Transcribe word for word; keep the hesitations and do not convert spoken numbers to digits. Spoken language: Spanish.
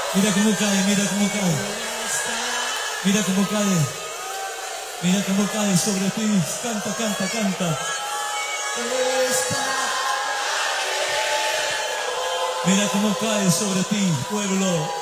Mira cómo cae, mira cómo cae. Mira cómo cae. Mira cómo cae sobre ti. Canta, canta, canta. Mira cómo cae sobre ti, pueblo.